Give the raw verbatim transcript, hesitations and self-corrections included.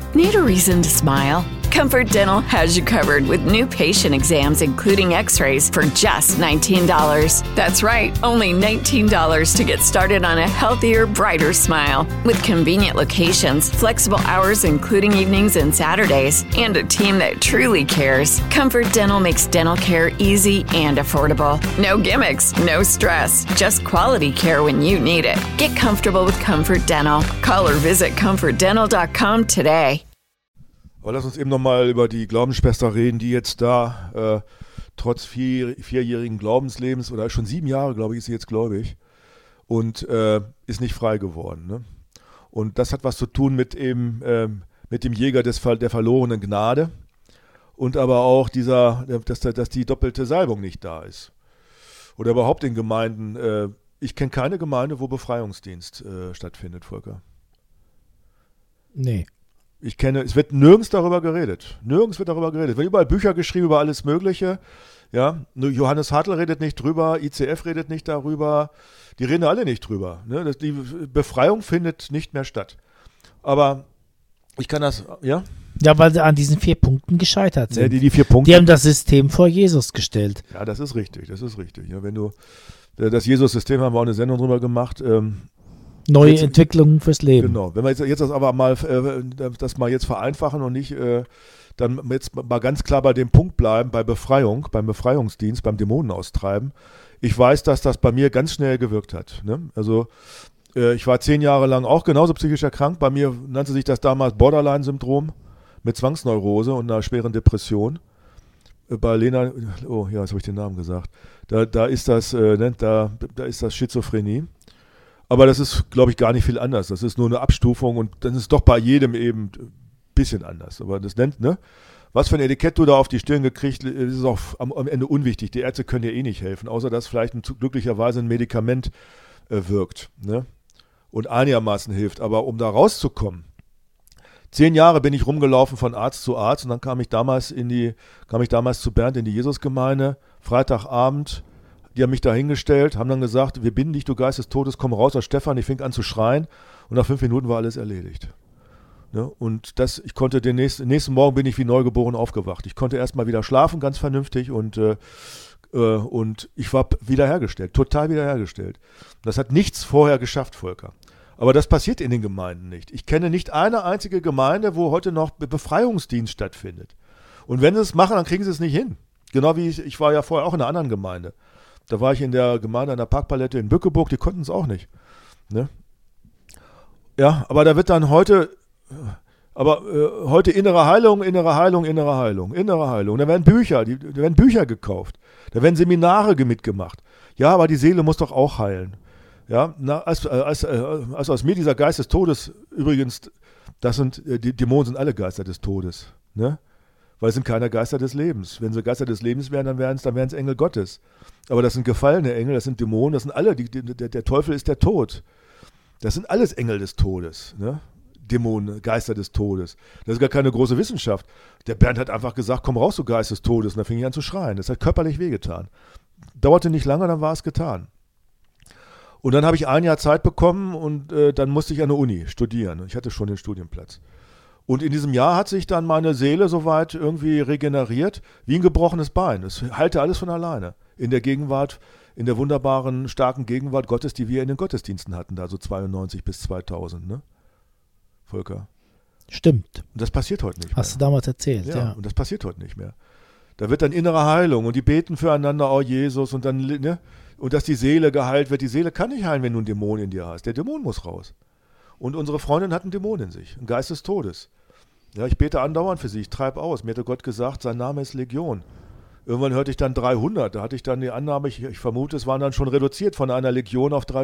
Need a reason to smile? Comfort Dental has you covered with new patient exams, including x-rays, for just nineteen dollars. That's right, only nineteen dollars to get started on a healthier, brighter smile. With convenient locations, flexible hours including evenings and Saturdays, and a team that truly cares, Comfort Dental makes dental care easy and affordable. No gimmicks, no stress, just quality care when you need it. Get comfortable with Comfort Dental. Call or visit comfort dental dot com today. Aber lass uns eben nochmal über die Glaubensschwester reden, die jetzt da äh, trotz vier, vierjährigen Glaubenslebens, oder schon sieben Jahre, glaube ich, ist sie jetzt gläubig und äh, ist nicht frei geworden. Ne? Und das hat was zu tun mit, eben, äh, mit dem Jäger des, der verlorenen Gnade und aber auch dieser, dass, dass die doppelte Salbung nicht da ist. Oder überhaupt in Gemeinden. Äh, ich kenne keine Gemeinde, wo Befreiungsdienst äh, stattfindet, Volker. Nee. Ich kenne, es wird nirgends darüber geredet. Nirgends wird darüber geredet. Es werden überall Bücher geschrieben über alles Mögliche. Ja, Johannes Hartl redet nicht drüber, I C F redet nicht darüber. Die reden alle nicht drüber. Ne? Das, die Befreiung findet nicht mehr statt. Aber ich kann das, ja? Ja, weil sie an diesen vier Punkten gescheitert sind. Ja, die, die vier Punkte. Die haben das System vor Jesus gestellt. Ja, das ist richtig, das ist richtig. Ja, wenn du, das Jesus-System haben wir auch eine Sendung drüber gemacht. Ähm, Neue jetzt, Entwicklungen fürs Leben. Genau. Wenn wir jetzt, jetzt das aber mal, äh, das mal jetzt vereinfachen und nicht, äh, dann jetzt mal ganz klar bei dem Punkt bleiben, bei Befreiung, beim Befreiungsdienst, beim Dämonenaustreiben. Ich weiß, dass das bei mir ganz schnell gewirkt hat. Ne? Also äh, ich war zehn Jahre lang auch genauso psychisch erkrankt. Bei mir nannte sich das damals Borderline-Syndrom mit Zwangsneurose und einer schweren Depression. Äh, bei Lena, oh ja, jetzt habe ich den Namen gesagt. Da, da ist das, äh, ne, da, da ist das Schizophrenie. Aber das ist, glaube ich, gar nicht viel anders. Das ist nur eine Abstufung und dann ist es doch bei jedem eben ein bisschen anders. Aber das nennt, ne? Was für ein Etikett du da auf die Stirn gekriegt, ist auch am, am Ende unwichtig. Die Ärzte können dir eh nicht helfen, außer dass vielleicht ein, glücklicherweise ein Medikament äh, wirkt, ne? Und einigermaßen hilft. Aber um da rauszukommen, zehn Jahre bin ich rumgelaufen von Arzt zu Arzt und dann kam ich damals in die, kam ich damals zu Bernd in die Jesusgemeinde, Freitagabend. Die haben mich da hingestellt, haben dann gesagt, wir binden dich, du Geist des Todes, komm raus aus Stefan. Ich fing an zu schreien und nach fünf Minuten war alles erledigt. Ne? Und das, ich konnte den nächsten, nächsten Morgen bin ich wie neugeboren aufgewacht. Ich konnte erstmal wieder schlafen, ganz vernünftig und, äh, äh, und ich war wiederhergestellt, total wiederhergestellt. Das hat nichts vorher geschafft, Volker. Aber das passiert in den Gemeinden nicht. Ich kenne nicht eine einzige Gemeinde, wo heute noch Befreiungsdienst stattfindet. Und wenn sie es machen, dann kriegen sie es nicht hin. Genau wie ich, ich war ja vorher auch in einer anderen Gemeinde. Da war ich in der Gemeinde an der Parkpalette in Bückeburg, die konnten es auch nicht. Ne? Ja, aber da wird dann heute, aber äh, heute innere Heilung, innere Heilung, innere Heilung, innere Heilung. Da werden Bücher, die, da werden Bücher gekauft, da werden Seminare mitgemacht. Ja, aber die Seele muss doch auch heilen. Ja, na, als, als, als aus mir dieser Geist des Todes, übrigens, das sind, die Dämonen sind alle Geister des Todes, ne? Weil es sind keine Geister des Lebens. Wenn sie Geister des Lebens wären, dann wären es dann wären es Engel Gottes. Aber das sind gefallene Engel, das sind Dämonen, das sind alle, die, die, der, der Teufel ist der Tod. Das sind alles Engel des Todes, ne? Dämonen, Geister des Todes. Das ist gar keine große Wissenschaft. Der Bernd hat einfach gesagt, komm raus, du Geist des Todes. Und dann fing ich an zu schreien. Das hat körperlich wehgetan. Dauerte nicht lange, dann war es getan. Und dann habe ich ein Jahr Zeit bekommen und äh, dann musste ich an der Uni studieren. Ich hatte schon den Studienplatz. Und in diesem Jahr hat sich dann meine Seele soweit irgendwie regeneriert, wie ein gebrochenes Bein. Es heilte alles von alleine. In der Gegenwart, in der wunderbaren, starken Gegenwart Gottes, die wir in den Gottesdiensten hatten, da so zweiundneunzig bis zweitausend, ne? Volker. Stimmt. Und das passiert heute nicht mehr. Hast du damals erzählt, ja. Ja, und das passiert heute nicht mehr. Da wird dann innere Heilung und die beten füreinander, oh Jesus, und dann, ne? Und dass die Seele geheilt wird. Die Seele kann nicht heilen, wenn du einen Dämon in dir hast. Der Dämon muss raus. Und unsere Freundin hat einen Dämon in sich, einen Geist des Todes. Ja, ich bete andauernd für sie, ich treibe aus. Mir hatte Gott gesagt, sein Name ist Legion. Irgendwann hörte ich dann dreihundert, da hatte ich dann die Annahme, ich, ich vermute, es waren dann schon reduziert von einer Legion auf dreihundert.